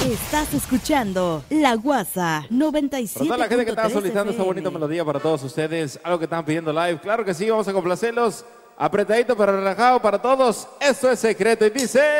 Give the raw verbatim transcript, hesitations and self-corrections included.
Estás escuchando La Guasa noventa y siete. Para toda la gente que estaba solicitando esta bonita melodía para todos ustedes, algo que estaban pidiendo live, claro que sí, vamos a complacerlos. Apretadito pero relajado para todos. Esto es Secreto y dice...